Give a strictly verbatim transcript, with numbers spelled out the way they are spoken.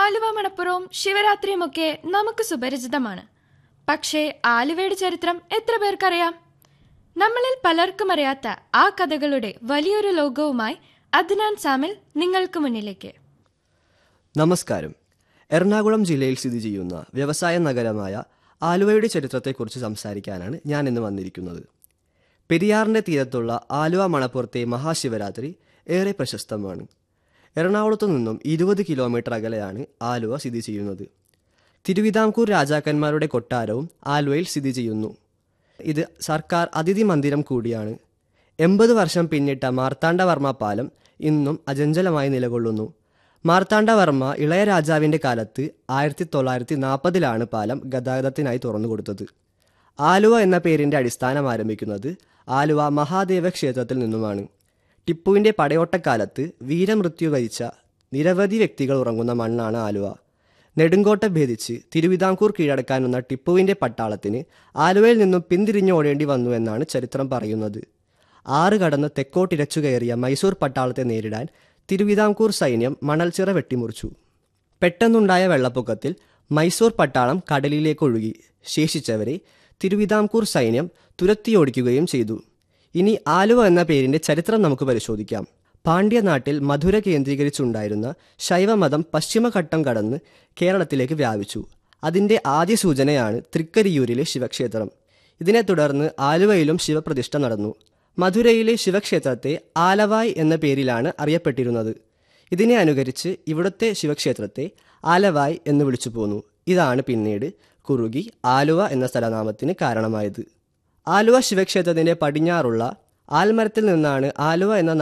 ആലുവ മണപ്പുറവും ശിവരാത്രിയുമൊക്കെ നമുക്ക് സുപരിചിതമാണ്. പക്ഷേ ആലുവയുടെ ചരിത്രം എത്ര പേർക്കറിയാം? നമ്മളിൽ പലർക്കും അറിയാത്ത ആ കഥകളുടെ വലിയൊരു ലോകവുമായി അദ്നാൻ സാമിൽ നിങ്ങൾക്ക് മുന്നിലേക്ക്. നമസ്കാരം. എറണാകുളം ജില്ലയിൽ സ്ഥിതി ചെയ്യുന്ന വ്യവസായ നഗരമായ ആലുവയുടെ ചരിത്രത്തെക്കുറിച്ച് സംസാരിക്കാനാണ് ഞാൻ ഇന്ന് വന്നിരിക്കുന്നത്. പെരിയാറിൻ്റെ തീരത്തുള്ള ആലുവ മണപ്പുറത്തെ മഹാശിവരാത്രി ഏറെ പ്രശസ്തമാണ്. എറണാകുളത്തു നിന്നും ഇരുപത് കിലോമീറ്റർ അകലെയാണ് ആലുവ സ്ഥിതി ചെയ്യുന്നത്. തിരുവിതാംകൂർ രാജാക്കന്മാരുടെ കൊട്ടാരവും ആലുവയിൽ സ്ഥിതി ചെയ്യുന്നു. ഇത് സർക്കാർ അതിഥി മന്ദിരം കൂടിയാണ്. എൺപത് വർഷം പിന്നിട്ട മാർത്താണ്ഡവർമ്മ പാലം ഇന്നും അചഞ്ചലമായി നിലകൊള്ളുന്നു. മാർത്താണ്ഡവർമ്മ ഇളയരാജാവിൻ്റെ കാലത്ത് ആയിരത്തി തൊള്ളായിരത്തി നാൽപ്പതിലാണ് പാലം ഗതാഗതത്തിനായി തുറന്നു കൊടുത്തത്. ആലുവ എന്ന പേരിൻ്റെ അടിസ്ഥാനം ആരംഭിക്കുന്നത് ആലുവ മഹാദേവ ക്ഷേത്രത്തിൽ നിന്നുമാണ്. ടിപ്പുവിൻ്റെ പടയോട്ടക്കാലത്ത് വീരമൃത്യു വരിച്ച നിരവധി വ്യക്തികൾ ഉറങ്ങുന്ന മണ്ണാണ് ആലുവ. നെടുങ്കോട്ട ഭേദിച്ച് തിരുവിതാംകൂർ കീഴടക്കാനുള്ള ടിപ്പുവിൻ്റെ പട്ടാളത്തിന് ആലുവയിൽ നിന്നും പിന്തിരിഞ്ഞോടേണ്ടി വന്നു എന്നാണ് ചരിത്രം പറയുന്നത്. ആറ് കടന്ന് തെക്കോട്ടിരച്ചു കയറിയ മൈസൂർ പട്ടാളത്തെ നേരിടാൻ തിരുവിതാംകൂർ സൈന്യം മണൽച്ചിറ വെട്ടിമുറിച്ചു. പെട്ടെന്നുണ്ടായ വെള്ളപ്പൊക്കത്തിൽ മൈസൂർ പട്ടാളം കടലിലേക്കൊഴുകി. ശേഷിച്ചവരെ തിരുവിതാംകൂർ സൈന്യം തുരത്തിയോടിക്കുകയും ചെയ്തു. ഇനി ആലുവ എന്ന പേരിൻ്റെ ചരിത്രം നമുക്ക് പരിശോധിക്കാം. പാണ്ഡ്യനാട്ടിൽ മധുര കേന്ദ്രീകരിച്ചുണ്ടായിരുന്ന ശൈവമതം പശ്ചിമഘട്ടം കടന്ന് കേരളത്തിലേക്ക് വ്യാപിച്ചു. അതിൻ്റെ ആദ്യ സൂചനയാണ് തൃക്കരിയൂരിലെ ശിവക്ഷേത്രം. ഇതിനെ തുടർന്ന് ആലുവയിലും ശിവപ്രതിഷ്ഠ നടന്നു. മധുരയിലെ ശിവക്ഷേത്രത്തെ ആലവായ് എന്ന പേരിലാണ് അറിയപ്പെട്ടിരുന്നത്. ഇതിനെ അനുകരിച്ച് ഇവിടുത്തെ ശിവക്ഷേത്രത്തെ ആലവായ് എന്ന് വിളിച്ചു പോന്നു. ഇതാണ് പിന്നീട് കുറുകി ആലുവ എന്ന സ്ഥലനാമത്തിന് കാരണമായത്. ആലുവ ശിവക്ഷേത്രത്തിൻ്റെ പടിഞ്ഞാറുള്ള ആൽമരത്തിൽ നിന്നാണ് ആലുവ എന്ന